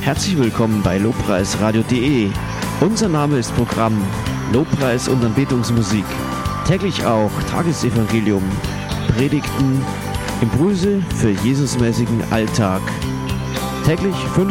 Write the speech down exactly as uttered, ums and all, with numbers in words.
Herzlich willkommen bei lobpreisradio punkt de. Unser Name ist Programm Lobpreis und Anbetungsmusik. Täglich auch Tagesevangelium, Predigten, Impulse für Jesusmäßigen Alltag. Täglich fünf